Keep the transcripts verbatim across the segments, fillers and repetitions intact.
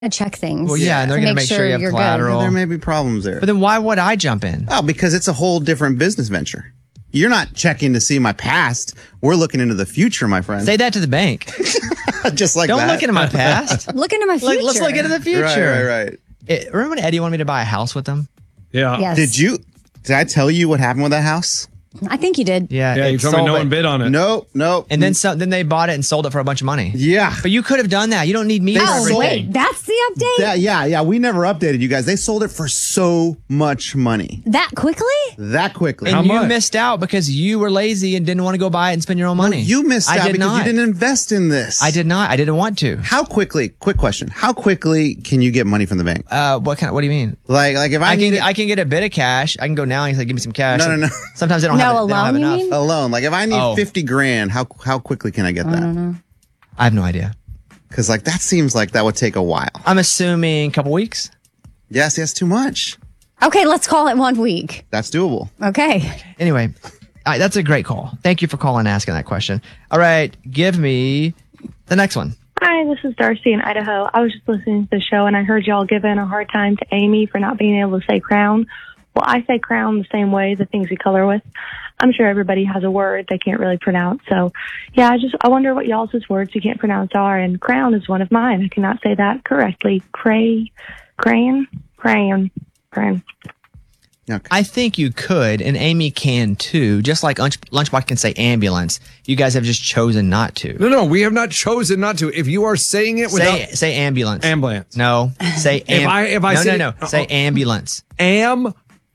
check things. Well, yeah, and they're to going to make sure, you have you're collateral. Well, there may be problems there. But then why would I jump in? Oh, because it's a whole different business venture. You're not checking to see my past. We're looking into the future, my friend. Say that to the bank. Just like Don't that. look into my past. Look into my future. Like, let's look into the future. Right, right, right. It, remember when Eddie wanted me to buy a house with him? Yeah. Yes. Did you? Did I tell you what happened with that house? I think you did. Yeah. Yeah, you it told me sold no it. one bid on it. Nope, nope. And then so, then they bought it and sold it for a bunch of money. Yeah. But you could have done that. You don't need me for Oh, everything. wait. That's the update? Yeah, yeah, yeah. We never updated you guys. They sold it for so much money. That quickly? That quickly. And How you much? missed out because you were lazy and didn't want to go buy it and spend your own money. You missed I out did because not. you didn't invest in this. I did not. I didn't want to. How quickly? Quick question. How quickly can you get money from the bank? Uh, what kind? What do you mean? Like, like if I, I need can it I can get a bit of cash. I can go now and say, give me some cash. No, no, no. Sometimes they don't No, have, a it, they don't have loan, you enough. mean? alone, like if I need Oh. fifty grand, how how quickly can I get I that? don't know. I have no idea. Because like that seems like that would take a while. I'm assuming a couple weeks. Yes, yes, too much. Okay, let's call it one week. That's doable. Okay. Anyway, all right, that's a great call. Thank you for calling and asking that question. All right, give me the next one. Hi, this is Darcy in Idaho. I was just listening to the show and I heard y'all giving a hard time to Amy for not being able to say crown. Well, I say crown the same way, the things we color with. I'm sure everybody has a word they can't really pronounce. So, yeah, I just I wonder what y'all's words you can't pronounce are. And crown is one of mine. I cannot say that correctly. Cray, crayon, crayon, crayon. Okay. I think you could, and Amy can too. Just like Lunch, Lunchbox can say ambulance. You guys have just chosen not to. No, no, we have not chosen not to. If you are saying it without Say say ambulance. ambulance, No, say am- If I- if I no say- no no say uh-oh. ambulance. ambulance.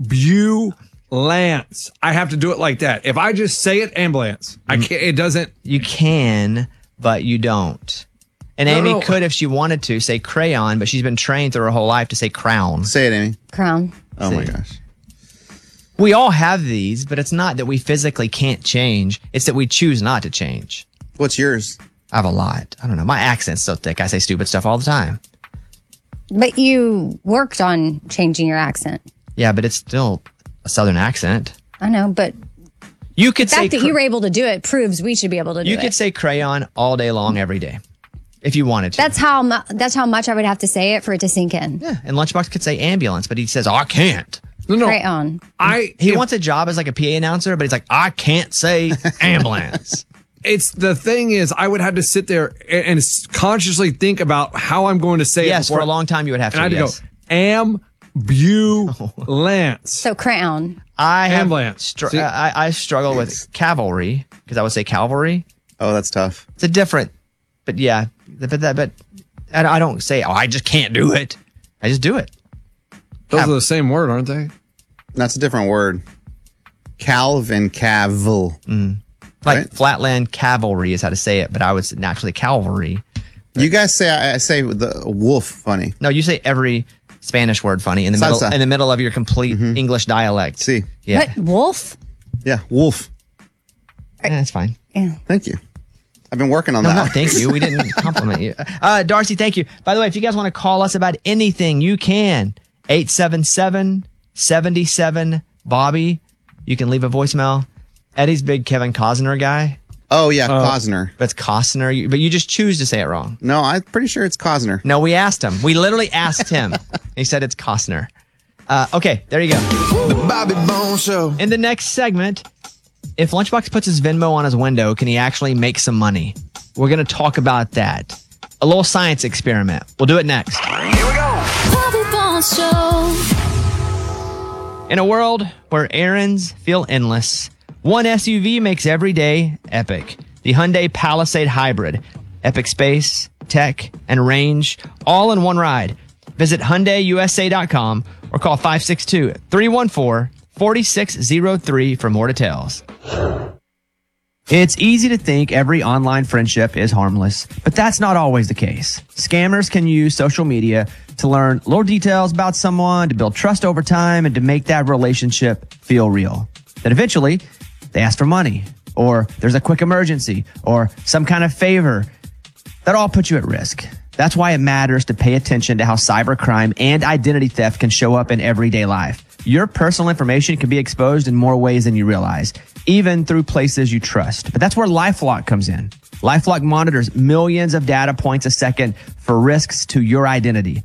I have to do it like that. If I just say it, ambulance, I can't. It doesn't. You can, but you don't. And No, Amy no. could, if she wanted to, say crayon, but she's been trained through her whole life to say crown. Say it, Amy. Crown. Oh my See. gosh. We all have these, but it's not that we physically can't change. It's that we choose not to change. What's yours? I have a lot. I don't know. My accent's so thick. I say stupid stuff all the time. But you worked on changing your accent. Yeah, but it's still a Southern accent. I know, but You could the fact say that cr- you were able to do it proves we should be able to do you it. could say crayon all day long, every day, if you wanted to. That's how mu- that's how much I would have to say it for it to sink in. yeah. And Lunchbox could say ambulance, but he says, oh, I can't. No, no. Crayon. I. He if- wants a job as like a P A announcer, but he's like, I can't say ambulance. It's the thing is, I would have to sit there and, and s- consciously think about how I'm going to say it. Yes, before- for a long time you would have to. And I had to yes. go ambulance. So crayon. I have Ambulance. str- See? I, I struggle with cavalry because I would say cavalry. Oh, that's tough. It's a different, but yeah, but that, but I I don't say, oh, I just can't do it. I just do it. Those are the same word, aren't they? That's a different word. Calv and cavil. Like Right. flatland cavalry is how to say it, but I would say naturally cavalry. You guys say I, I say the wolf funny. No, you say every Spanish word funny in the middle Salsa. in the middle of your complete English dialect. See. Yeah, What? Wolf? Yeah, wolf. Eh, that's fine. Yeah. Thank you. I've been working on No, that. no, thank you. We didn't compliment you. Uh, Darcy, thank you. By the way, if you guys want to call us about anything, you can. eight seven seven, seven seven, Bobby. You can leave a voicemail. Eddie's big Kevin Costner guy, Oh yeah, Cosner. but it's Costner. You- But you just choose to say it wrong. No, I'm pretty sure it's Cosner. No, we asked him. We literally asked him. He said it's Costner. Uh, okay, there you go. The Bobby Bones Show. In the next segment, if Lunchbox puts his Venmo on his window, can he actually make some money? We're going to talk about that. A little science experiment. We'll do it next. Here we go. Bobby Bones Show. In a world where errands feel endless, one S U V makes every day epic. The Hyundai Palisade Hybrid. Epic space, tech, and range, all in one ride. Visit Hyundai U S A dot com or call five six two, three one four, four six zero three for more details. It's easy to think every online friendship is harmless, but that's not always the case. Scammers can use social media to learn little details about someone, to build trust over time, and to make that relationship feel real. Then eventually, they ask for money, or there's a quick emergency, or some kind of favor. That all puts you at risk. That's why it matters to pay attention to how cybercrime and identity theft can show up in everyday life. Your personal information can be exposed in more ways than you realize. even through places you trust. But that's where LifeLock comes in. LifeLock monitors millions of data points a second for risks to your identity.